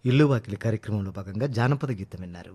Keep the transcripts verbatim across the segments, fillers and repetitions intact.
ఇల్లు వాకిలి కార్యక్రమంలో భాగంగా జానపద గీతం విన్నారు.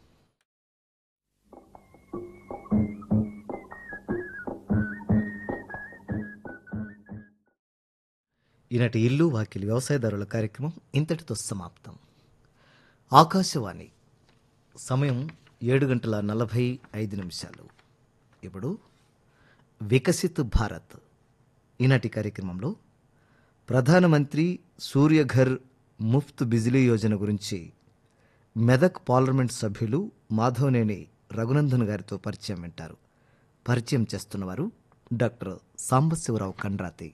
ఈనాటి ఇల్లు వాకిలి వ్యవసాయదారుల కార్యక్రమం ఇంతటితో సమాప్తం. ఆకాశవాణి సమయం ఏడు గంటల నలభై ఐదు నిమిషాలు. ఇప్పుడు వికసిత్ భారత్ ఈనాటి కార్యక్రమంలో ప్రధానమంత్రి సూర్యఘర్ ముఫ్త్ బిజిలీ యోజన గురించి మెదక్ పార్లమెంట్ సభ్యులు మాధవనేని రఘునందన్ గారితో పరిచయం వింటారు. పరిచయం చేస్తున్నవారు డాక్టర్ సాంబశివరావు కండ్రాతి.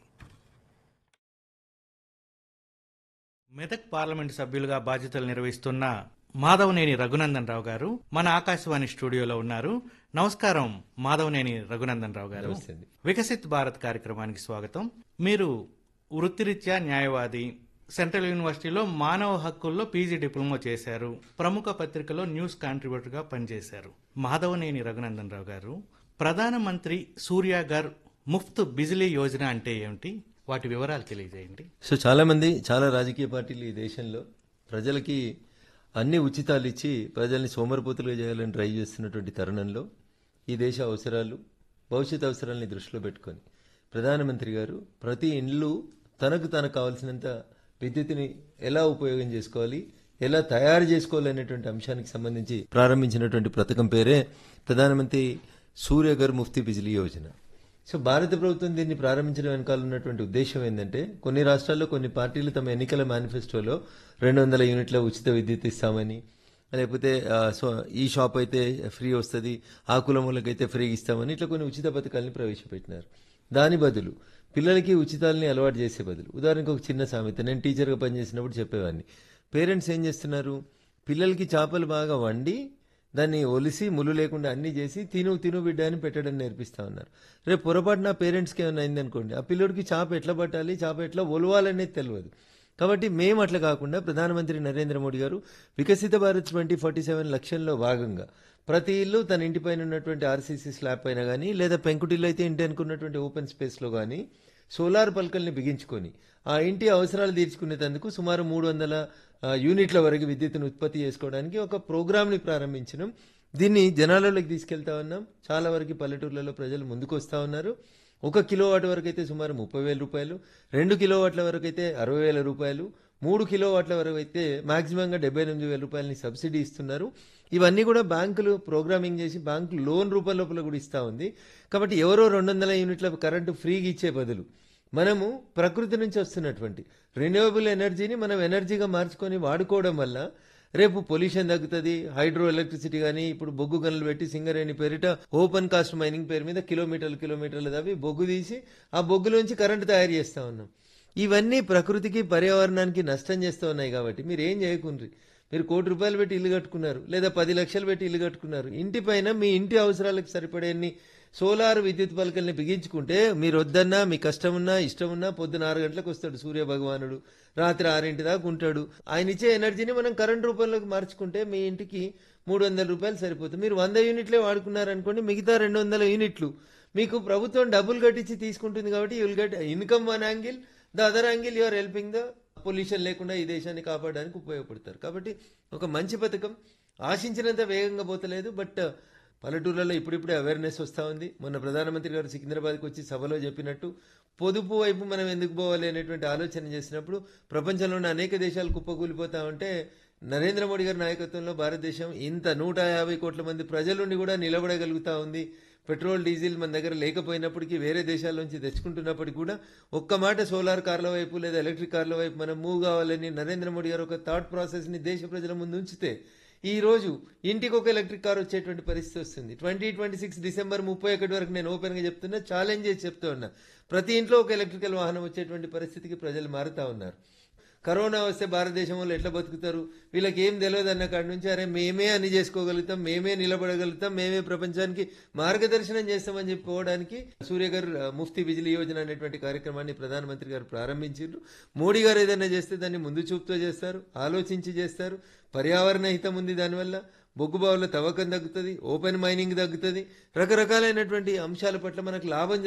మెదక్ పార్లమెంటు సభ్యులుగా బాధ్యతలు నిర్వహిస్తున్న మాధవనేని రఘునందన్ రావు గారు మన ఆకాశవాణి స్టూడియోలో ఉన్నారు. నమస్కారం మాధవనేని రఘునందన్ రావు గారు. వికసిత్ భారత్ కార్యక్రమానికి స్వాగతం. మీరు వృత్తిరీత్యా న్యాయవాది, సెంట్రల్ యూనివర్సిటీలో మానవ హక్కుల్లో పీజీ డిప్లొమా చేశారు, ప్రముఖ పత్రికలో న్యూస్ కాంట్రిబ్యూటర్గా పనిచేశారు. మాధవనేని రఘునందన్ రావు గారు, ప్రధానమంత్రి సూర్యఘర్ ముఫ్త్ బిజిలీ యోజన అంటే ఏమిటి, వాటి వివరాలు తెలియజేయండి. సో చాలా మంది చాలా రాజకీయ పార్టీలు ఈ దేశంలో ప్రజలకి అన్ని ఉచితాలు ఇచ్చి ప్రజల్ని సోమరిపోతులుగా చేయాలని ట్రై చేస్తున్నటువంటి తరుణంలో ఈ దేశ అవసరాలు, భవిష్యత్ అవసరాలని దృష్టిలో పెట్టుకొని ప్రధానమంత్రి గారు ప్రతి ఇండ్లు తనకు తనకు కావాల్సినంత విద్యుత్తుని ఎలా ఉపయోగం చేసుకోవాలి, ఎలా తయారు చేసుకోవాలి అనేటువంటి అంశానికి సంబంధించి ప్రారంభించినటువంటి పథకం పేరే ప్రధానమంత్రి సూర్యఘర్ ముఫ్తీ బిజిలీ యోజన. సో భారత ప్రభుత్వం దీన్ని ప్రారంభించడం వెనకాల ఉన్నటువంటి ఉద్దేశం ఏంటంటే, కొన్ని రాష్ట్రాల్లో కొన్ని పార్టీలు తమ ఎన్నికల మేనిఫెస్టోలో రెండు వందల యూనిట్ల ఉచిత విద్యుత్ ఇస్తామని, లేకపోతే సో ఈ షాప్ అయితే ఫ్రీ వస్తుంది, ఆ కులములకైతే ఫ్రీ ఇస్తామని ఇట్లా కొన్ని ఉచిత పథకాలని ప్రవేశపెట్టినారు. దాని బదులు పిల్లలకి ఉచితాలని అలవాటు చేసే బదులు, ఉదాహరణకు ఒక చిన్న సామెత నేను టీచర్గా పనిచేసినప్పుడు చెప్పేవాడిని. పేరెంట్స్ ఏం చేస్తున్నారు, పిల్లలకి చేపలు బాగా వండి దాన్ని ఒలిసి ముళ్ళు లేకుండా అన్నీ చేసి తిను తిను బిడ్డ అని పెట్టడం నేర్పిస్తా ఉన్నారు. రేపు పొరపాటున పేరెంట్స్కి ఏమైనా అయింది అనుకోండి, ఆ పిల్లడికి చేప ఎట్లా పట్టాలి, చేప ఎట్లా ఒలవాలనేది తెలియదు. కాబట్టి మేము అట్లా కాకుండా ప్రధానమంత్రి నరేంద్ర మోడీ గారు వికసిత భారత్ ట్వంటీ ఫార్టీ సెవెన్ లక్ష్యంలో భాగంగా ప్రతి ఇల్లు తన ఇంటిపైన ఉన్నటువంటి ఆర్సీసీ స్లాబ్ పైన కానీ, లేదా పెంకుటిల్లు అయితే ఇంటి అనుకున్నటువంటి ఓపెన్ స్పేస్లో కానీ సోలార్ పలకల్ని బిగించుకొని ఆ ఇంటి అవసరాలు తీర్చుకునేందుకు సుమారు మూడు వందల యూనిట్ల వరకు విద్యుత్తును ఉత్పత్తి చేసుకోవడానికి ఒక ప్రోగ్రామ్ని ప్రారంభించినాం. దీన్ని జనాలలోకి తీసుకెళ్తా ఉన్నాం. చాలా వరకు పల్లెటూర్లలో ప్రజలు ముందుకు వస్తూ ఉన్నారు. ఒక కిలోవాట్ వరకు అయితే సుమారు ముప్పై వేల రూపాయలు, రెండు కిలోవాట్ల వరకు అయితే అరవై వేల రూపాయలు, మూడు కిలోవాట్ల వరకు అయితే మాక్సిమంగా డెబ్బై ఎనిమిది వేల రూపాయలని సబ్సిడీ ఇస్తున్నారు. ఇవన్నీ కూడా బ్యాంకులు ప్రోగ్రామింగ్ చేసి బ్యాంకులు లోన్ రూపం లోపల కూడా ఇస్తూ ఉంది. కాబట్టి ఎవరో రెండు వందల యూనిట్ల కరెంటు ఫ్రీగా ఇచ్చే బదులు మనము ప్రకృతి నుంచి వస్తున్నటువంటి రెన్యూవబుల్ ఎనర్జీని మనం ఎనర్జీగా మార్చుకొని వాడుకోవడం వల్ల రేపు పొల్యూషన్ తగ్గుతుంది. హైడ్రో ఎలక్ట్రిసిటీ కానీ ఇప్పుడు బొగ్గు గనులు పెట్టి సింగరేణి పేరిట ఓపెన్ కాస్ట్ మైనింగ్ పేరు మీద కిలోమీటర్లు కిలోమీటర్లు తవ్వి బొగ్గు తీసి ఆ బొగ్గులోంచి కరెంటు తయారు చేస్తూ ఉన్నాం. ఇవన్నీ ప్రకృతికి పర్యావరణానికి నష్టం చేస్తూ ఉన్నాయి. కాబట్టి మీరు ఏం చేయకుండ్రి, మీరు కోటి రూపాయలు పెట్టి ఇల్లు కట్టుకున్నారు, లేదా పది లక్షలు పెట్టి ఇల్లు కట్టుకున్నారు, ఇంటి పైన మీ ఇంటి అవసరాలకు సరిపడేన్ని సోలార్ విద్యుత్ పలకల్ని బిగించుకుంటే మీరు వద్దన్నా, మీ కష్టం ఉన్నా ఇష్టం ఉన్నా పొద్దున ఆరు గంటలకు వస్తాడు సూర్య భగవానుడు, రాత్రి ఆరింటి దాకా ఉంటాడు. ఆయన ఇచ్చే ఎనర్జీని మనం కరెంట్ రూపంలోకి మార్చుకుంటే మీ ఇంటికి మూడు వందల రూపాయలు సరిపోతుంది. మీరు వంద యూనిట్లే వాడుకున్నారనుకోండి, మిగతా రెండు వందల యూనిట్లు మీకు ప్రభుత్వం డబ్బులు కట్టించి తీసుకుంటుంది. కాబట్టి you will get income one angle, the other angle you are helping the pollution లేకుండా ఈ దేశాన్ని కాపాడడానికి ఉపయోగపడతారు. కాబట్టి ఒక మంచి పథకం, ఆశించినంత వేగంగా పోతలేదు, బట్ పల్లెటూర్లలో ఇప్పుడిప్పుడే అవేర్నెస్ వస్తూ ఉంది. మొన్న ప్రధానమంత్రి గారు సికింద్రాబాద్కి వచ్చి సభలో చెప్పినట్టు పొదుపు వైపు మనం ఎందుకు పోవాలి అనేటువంటి ఆలోచన చేసినప్పుడు ప్రపంచంలోని అనేక దేశాలు కుప్పకూలిపోతా ఉంటే నరేంద్ర మోడీ గారి నాయకత్వంలో భారతదేశం ఇంత నూట యాభై కోట్ల మంది ప్రజలుండి కూడా నిలబడగలుగుతా ఉంది. పెట్రోల్ డీజిల్ మన దగ్గర లేకపోయినప్పటికీ వేరే దేశాల నుంచి తెచ్చుకుంటున్నప్పటికీ కూడా ఒక్క మాట సోలార్ కార్ల వైపు లేదా ఎలక్ట్రిక్ కార్ల వైపు మనం మూవ్ కావాలని నరేంద్ర మోడీ గారు ఒక థాట్ ప్రాసెస్ని దేశ ప్రజల ముందు ఉంచితే ఈ రోజు ఇంటికి ఒక ఎలక్ట్రిక్ కార్ వచ్చేటువంటి పరిస్థితి వస్తుంది. ట్వంటీ ట్వంటీ సిక్స్ డిసెంబర్ ముప్పై ఒకటి వరకు నేను ఓపెన్గా చెప్తున్నా, ఛాలెంజ్ చేసి చెప్తూ ఉన్నా, ప్రతి ఇంట్లో ఒక ఎలక్ట్రికల్ వాహనం వచ్చేటువంటి పరిస్థితికి ప్రజలు మారుతా ఉన్నారు. కరోనా వస్తే భారతదేశంలో ఎట్లా బతుకుతారు, వీళ్ళకి ఏం తెలియదు అన్న కాడి నుంచి అరే మేమే అన్ని చేసుకోగలుగుతాం, మేమే నిలబడగలుగుతాం, మేమే ప్రపంచానికి మార్గదర్శనం చేస్తామని చెప్పుకోవడానికి సూర్యఘర్ ముఫ్తీ బిజిలీ యోజన అనేటువంటి కార్యక్రమాన్ని ప్రధానమంత్రి గారు ప్రారంభించారు. మోడీ గారు ఏదైనా చేస్తే దాన్ని ముందు చూపుతో చేస్తారు, ఆలోచించి చేస్తారు. పర్యావరణ హితం ఉంది దానివల్ల, బొగ్గు బావుల తవ్వకం తగ్గుతుంది, ఓపెన్ మైనింగ్ తగ్గుతుంది, రకరకాలైనటువంటి అంశాల పట్ల మనకు లాభం